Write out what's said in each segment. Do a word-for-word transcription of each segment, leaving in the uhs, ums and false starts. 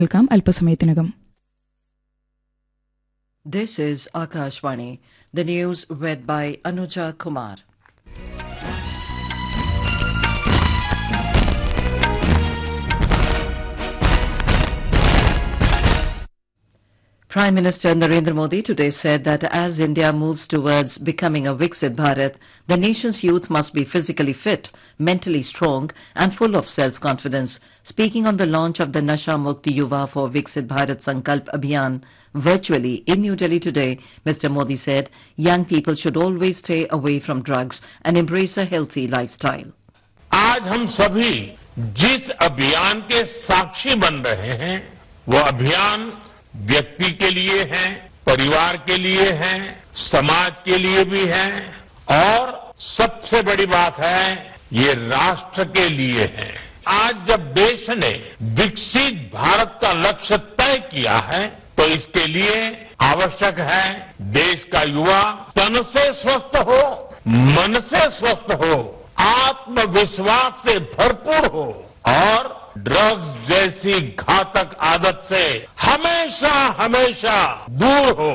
കേൾക്കാം അല്പസമയത്തിനകം. This is Akashvani. The news read by Anuja Kumar. Prime Minister Narendra Modi today said that as India moves towards becoming a Viksit Bharat, the nation's youth must be physically fit, mentally strong and full of self-confidence. Speaking on the launch of the Nasha Mukti Yuva for Viksit Bharat Sankalp Abhiyan virtually in New Delhi today, Mister Modi said young people should always stay away from drugs and embrace a healthy lifestyle. आज हम सभी जिस अभियान के साक्षी बन रहे हैं, वो अभियान व्यक्ति के लिए है, परिवार के लिए है, समाज के लिए भी है और सबसे बड़ी बात है ये राष्ट्र के लिए है. आज जब देश ने विकसित भारत का लक्ष्य तय किया है तो इसके लिए आवश्यक है देश का युवा तन से स्वस्थ हो, मन से स्वस्थ हो, आत्मविश्वास से भरपूर हो और ड्रग्स जैसी घातक आदत से हमेशा हमेशा दूर हो.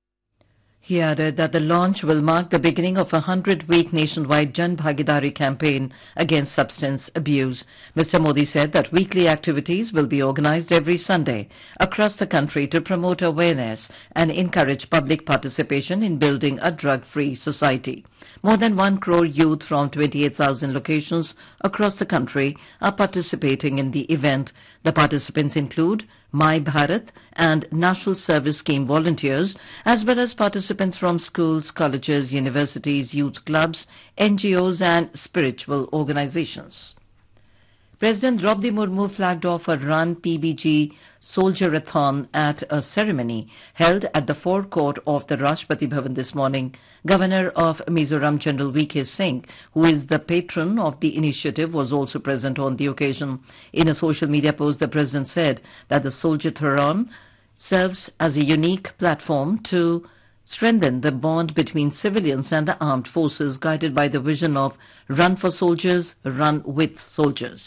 He added that the launch will mark the beginning of a hundred-week nationwide Jan Bhagidari campaign against substance abuse. Mister Modi said that weekly activities will be organized every Sunday across the country to promote awareness and encourage public participation in building a drug-free society. More than one crore youth from twenty-eight thousand locations across the country are participating in the event. The participants include My Bharat and National Service Scheme volunteers, as well as participants from schools, colleges, universities, youth clubs, N G Os and spiritual organizations. President Draupadi Murmu flagged off a Run P B G Soldier-a-thon at a ceremony held at the forecourt of the Rashtrapati Bhavan this morning. Governor of Mizoram General V K Singh, who is the patron of the initiative, was also present on the occasion. In a social media post, the president said that the Soldier-a-thon serves as a unique platform to strengthen the bond between civilians and the armed forces, guided by the vision of Run for Soldiers, Run with Soldiers.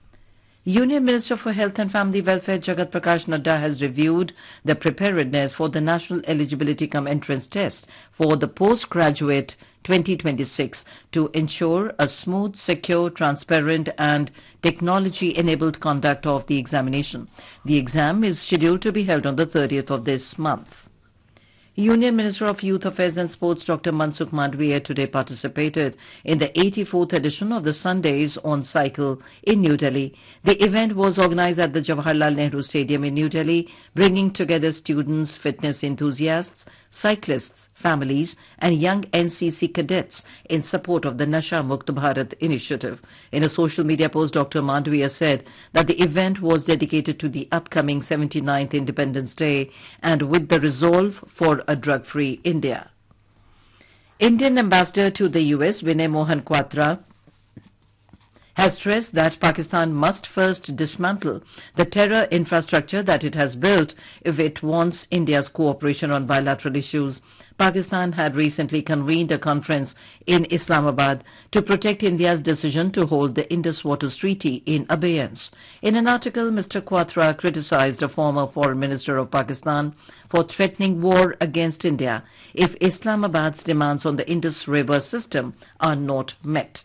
Union Minister for Health and Family Welfare Jagat Prakash Nadda has reviewed the preparedness for the National Eligibility Cum Entrance Test for the postgraduate twenty twenty-six to ensure a smooth, secure, transparent and technology-enabled conduct of the examination. The exam is scheduled to be held on the thirtieth of this month. Union Minister of Youth Affairs and Sports Doctor Mansukh Mandavia today participated in the eighty-fourth edition of the Sundays on Cycle in New Delhi. The event was organized at the Jawaharlal Nehru Stadium in New Delhi, bringing together students, fitness enthusiasts, cyclists, families and young N C C cadets in support of the Nasha Mukt Bharat initiative. In a social media post, Doctor Mandavia said that the event was dedicated to the upcoming seventy-ninth Independence Day and with the resolve for a drug-free India. Indian ambassador to the U S, Vinay Mohan Kwatra, has stressed that Pakistan must first dismantle the terror infrastructure that it has built if it wants India's cooperation on bilateral issues. Pakistan had recently convened a conference in Islamabad to protect India's decision to hold the Indus Waters Treaty in abeyance. In an article, Mister Kwatra criticized a former foreign minister of Pakistan for threatening war against India if Islamabad's demands on the Indus River system are not met.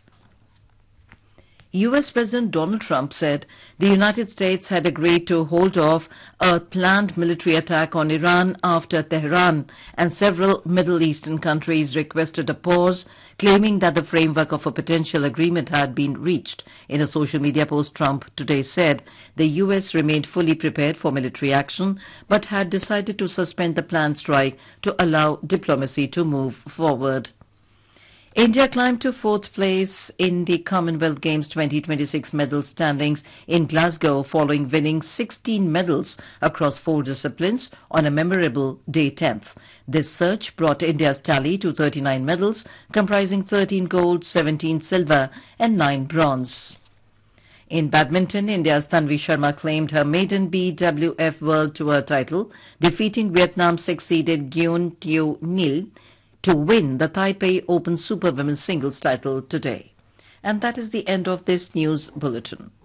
U S President Donald Trump said the United States had agreed to hold off a planned military attack on Iran after Tehran and several Middle Eastern countries requested a pause, claiming that the framework of a potential agreement had been reached. In a social media post, Trump today said the U S remained fully prepared for military action, but had decided to suspend the planned strike to allow diplomacy to move forward. India climbed to fourth place in the Commonwealth Games twenty twenty-six medal standings in Glasgow following winning sixteen medals across four disciplines on a memorable Day tenth. This surge brought India's tally to thirty-nine medals, comprising thirteen gold, seventeen silver and nine bronze. In badminton, India's Tanvi Sharma claimed her maiden B W F World Tour title, defeating Vietnam's six-seeded Nguyen Thu Nil to win the Taipei Open Super Women's Singles title today. And that is the end of this news bulletin.